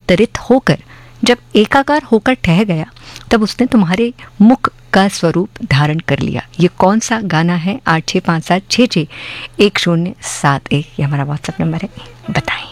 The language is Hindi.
अवतरित होकर जब एकाकार होकर ठहर गया, तब उसने तुम्हारे मुख का स्वरूप धारण कर लिया। ये कौन सा गाना है? 8657661071, ये हमारा व्हाट्सएप नंबर है, बताएं।